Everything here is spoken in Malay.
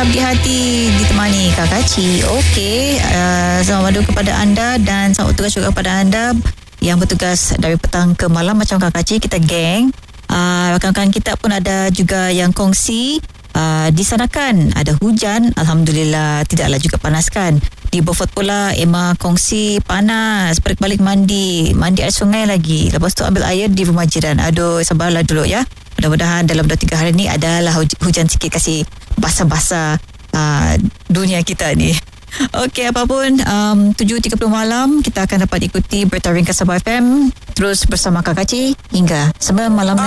di hati ditemani Kak Kaci. Okey, selamat madu kepada anda dan selamat bertugas juga kepada anda yang bertugas dari petang ke malam macam Kak Kaci. Kita geng. Rakan-rakan kita pun ada juga yang kongsi. Di sana kan ada hujan, alhamdulillah, tidaklah juga panas kan. Di Beaufort pula Emma kongsi panas, balik mandi air sungai lagi, lepas tu ambil air di rumah jiran. Aduh, sabarlah dulu ya. Mudah-mudahan dalam 2-3 hari ni adalah hujan sikit, kasih basah-basah dunia kita ni. Okey, apapun 7.30 malam kita akan dapat ikuti berita ringkas Sabah FM terus bersama Kak Kaci hingga 9 malam.